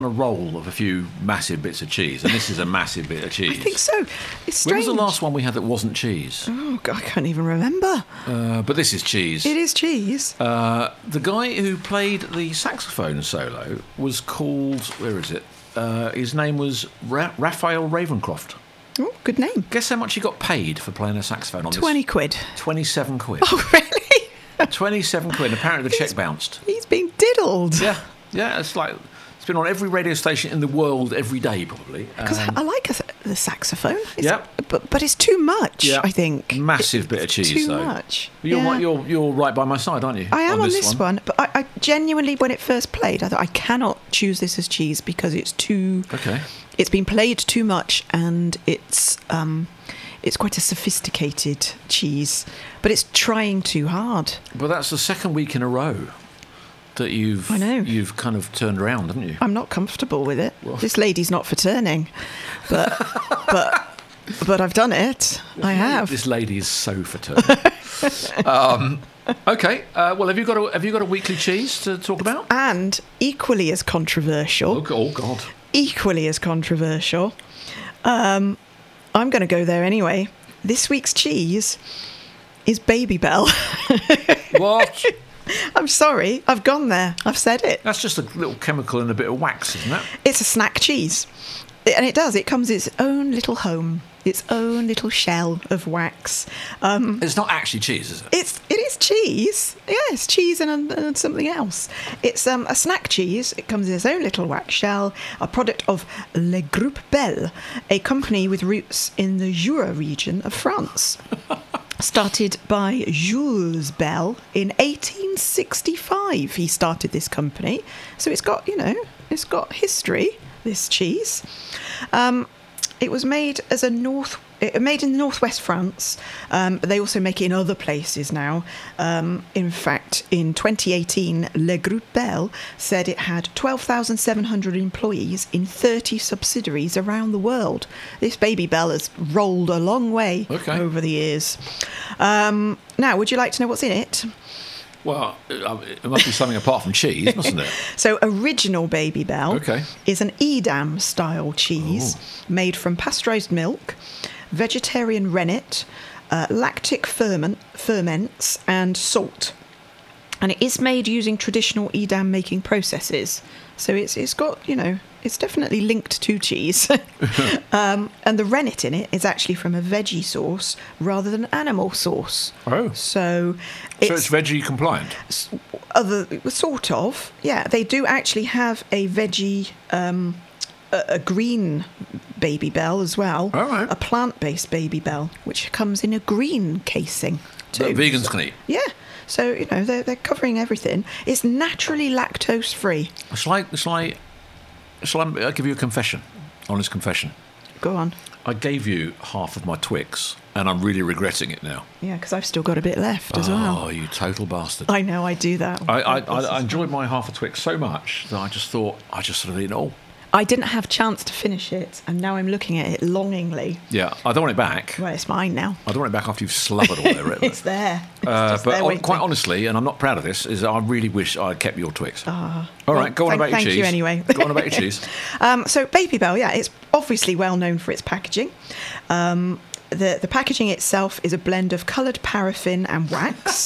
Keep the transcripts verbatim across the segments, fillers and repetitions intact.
a roll of a few massive bits of cheese, and this is a massive bit of cheese. I think so. It's When strange. was the last one we had that wasn't cheese? Oh, God, I can't even remember. Uh, but this is cheese. It is cheese. Uh, the guy who played the saxophone solo was called, where is it? Uh, his name was Ra- Raphael Ravencroft. Oh, good name. Guess how much he got paid for playing a saxophone on Twenty this? quid. twenty-seven quid. Oh, really? twenty-seven quid. Apparently the check bounced. He's been diddled. Yeah, yeah. It's like it's been on every radio station in the world every day, probably. Because Um, I like a, the saxophone. It's, Yeah. But but it's too much. yeah, I think massive bit of It's cheese. Too though. much. You're Yeah. right. You're you're right by my side, aren't you? I am on this, one, but I, I genuinely, when it first played, I thought I cannot choose this as cheese because it's too. Okay. It's been played too much, and it's um, it's quite a sophisticated cheese, but it's trying too hard. But that's the second week in a row that you've I know. you've kind of turned around, haven't you? I'm not comfortable with it. Well- This lady's not for turning, but but but I've done it. I have. This lady is so fertile. um, okay. Uh, well, have you got a have you got a weekly cheese to talk about? And equally as controversial, Oh, oh God. equally as controversial, um, I'm going to go there anyway. This week's cheese is Baby Bell. What? I'm sorry, I've gone there. I've said it. That's just a little chemical and a bit of wax, isn't it? It's a snack cheese. And it does. It comes its own little home, its own little shell of wax. Um, It's not actually cheese, is it? It's it is cheese. Yeah, it's cheese and, and something else. It's um, a snack cheese. It comes in its own little wax shell, a product of Le Groupe Bell, a company with roots in the Jura region of France. Started by Jules Bell in eighteen sixty-five. He started this company, so it's got you know it's got history. This cheese. Um, It was made as a north, it, made in northwest France. Um, but they also make it in other places now. Um, in fact, in twenty eighteen, Le Groupe Bell said it had twelve thousand seven hundred employees in thirty subsidiaries around the world. This Baby Bell has rolled a long way Okay. over the years. Um, now, would you like to know what's in it? Well, it must be something apart from cheese, mustn't it? So, original Baby Bell Okay. is an Edam style cheese made from pasteurised milk, vegetarian rennet, uh, lactic ferment, ferments, and salt. And it is made using traditional Edam making processes. So it's it's got, you know, it's definitely linked to cheese. um, and the rennet in it is actually from a veggie source rather than animal source. Oh. So So it's veggie compliant. other sort of, yeah, they do actually have a veggie um a, a green Baby Bell as well. All right. A plant-based Baby Bell which comes in a green casing too. That vegans can eat. Yeah, so you know they're, they're covering everything. It's naturally lactose free. Shall I, shall I, shall I I'll give you a confession, honest confession. Go on. I gave you half of my Twix, and I'm really regretting it now. Yeah, because I've still got a bit left as Oh, well. you total bastard. I know I do that. I, I, I, I enjoyed my half a Twix so much that I just thought I just sort of eat it all. I didn't have chance to finish it, and now I'm looking at it longingly. Yeah, I don't want it back. Well, it's mine now. I don't want it back after you've slobbered all over it. It's there. It's Uh, just but there on- waiting. quite honestly, and I'm not proud of this, is I really wish I'd kept your Twix. Ah, all well, right, go on thank- about your thank cheese. you anyway. Go on about your cheese. Um, so Baby Bell, yeah, it's obviously well known for its packaging. Um, the the packaging itself is a blend of coloured paraffin and wax.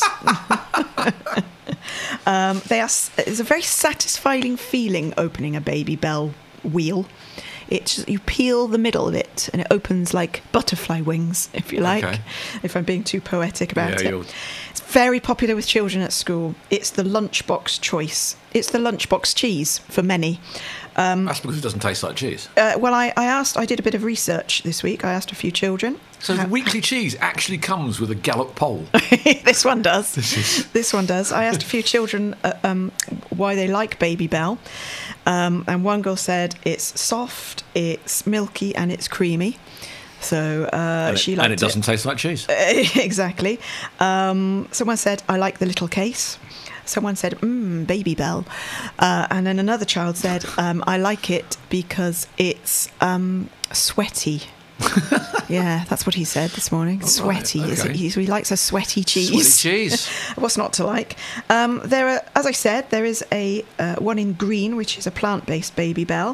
um, they are. s- It's a very satisfying feeling opening a Baby Bell wheel. It's you peel the middle of it and it opens like butterfly wings, if you like. Okay. If I'm being too poetic about Yeah, it. you're- It's very popular with children at school. It's the lunchbox choice. It's the lunchbox cheese for many. That's because it doesn't taste like cheese. Uh, well, I, I asked, I did a bit of research this week. I asked a few children. So the weekly cheese actually comes with a Gallup poll. This one does. This is- This one does. I asked a few children uh, um, why they like Baby Bell. Um, and one girl said it's soft, it's milky, and it's creamy. So uh, and, it, she liked and it doesn't taste like cheese. Exactly. Um, someone said, I like the little case. Someone said, mmm, Baby Bell. Uh, and then another child said, um, I like it because it's um, sweaty. Yeah, that's what he said this morning. Oh, sweaty. right, Is okay. it? He, he likes a sweaty cheese. Sweaty cheese. What's not to like? Um, there are, as I said, there is a uh, one in green, which is a plant-based Baby Bell.